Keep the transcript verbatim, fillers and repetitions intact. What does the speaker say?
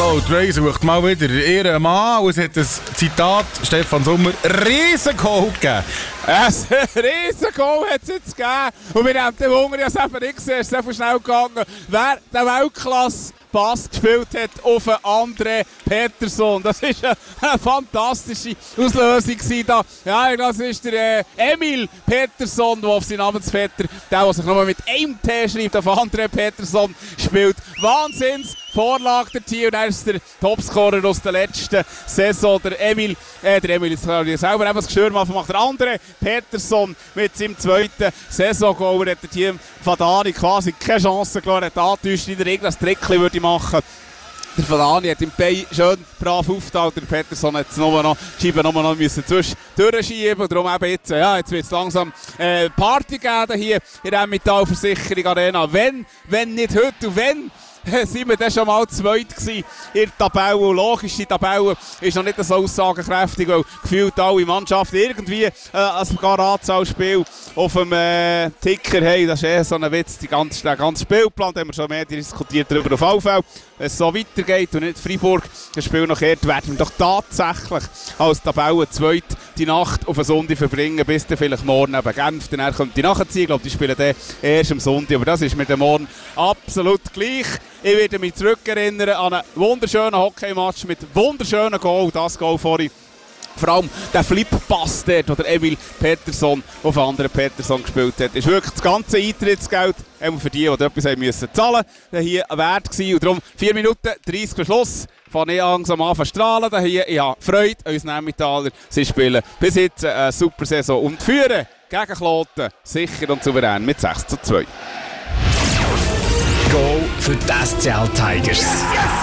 So, Dre sucht mal wieder ihren Mann und es hat ein Zitat Stefan Sommer riesen Goal gegeben. Ein riesen Goal hat es jetzt gegeben. Und wir haben den Hunger ja selber nicht gesehen, es ist sehr schnell gegangen. Wer den Weltklasse-Pass gespielt hat auf André Peterson. Das war eine, eine fantastische Auslösung da. Ja, das ist der äh, Emil Peterson, der auf seinen Namensvetter, der, der sich nochmal mit einem T schreibt, auf André Peterson spielt. Wahnsinns Vorlage der Tier und er ist der Topscorer aus der letzten Saison. Der Emil, äh, der Emil ist selber eben das Geschirr macht. Der andere Peterson mit seinem zweiten Saison-Goal hat der Team Fadani quasi keine Chance gelassen. Er hat angetäuscht, wie der irgendein Trickchen würde machen. Der Fadani hat im Bein schön brav aufgeteilt. Der Peterson hat es nur noch, die Scheibe nur noch müssen durchschieben. Darum eben jetzt, ja, jetzt wird es langsam äh, Party geben hier in der Metallversicherung Arena. Wenn, wenn nicht heute und wenn, sind wir dann schon mal zweit gewesen in der Tabelle. Und logisch, die Tabelle ist noch nicht so aussagekräftig, weil gefühlt alle Mannschaften irgendwie äh, sogar eine Anzahl Spiele auf dem äh, Ticker haben. Das ist eher so ein Witz, die ganze, der ganze Spielplan, da haben wir schon mehr diskutiert darüber auf alle Fälle. Wenn es so weitergeht und nicht Freiburg das Spiel nachher, werden wir doch tatsächlich als Tabelle zweit die Nacht auf einen Sonntag verbringen, bis dann vielleicht morgen eben Genf. Dann könnt ihr nachziehen. Ich glaube, die spielen dann erst am Sonntag, aber das ist mir dann morgen absolut gleich. Ich werde mich zurückerinnern an einen wunderschönen Hockeymatch mit wunderschönen Goal. Das Goal vorhin. Vor allem der Flip-Pass dort, wo der Emil Peterson auf anderen Peterson gespielt hat, ist wirklich das ganze Eintrittsgeld für die, die etwas haben müssen zahlen mussten, hier wert gewesen. Und darum vier Minuten dreißig für Schluss. Fange ich langsam an zu strahlen. Hier, ich habe Freude an unseren Emmentaler. Sie spielen bis jetzt eine super Saison und führen gegen Kloten sicher und souverän mit sechs zu zwei. Goal für die S C L Tigers.